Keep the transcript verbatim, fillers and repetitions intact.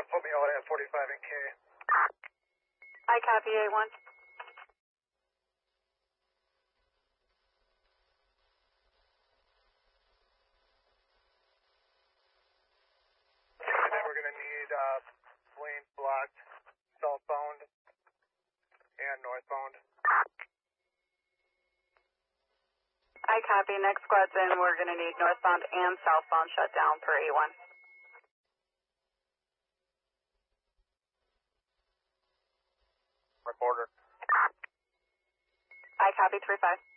put me out at forty-five in K. I copy A one. And then we're going to need uh, lanes blocked southbound and northbound. I copy. Next squad's in. We're going to need northbound and southbound shut down per A one. Reporter. I copy three five.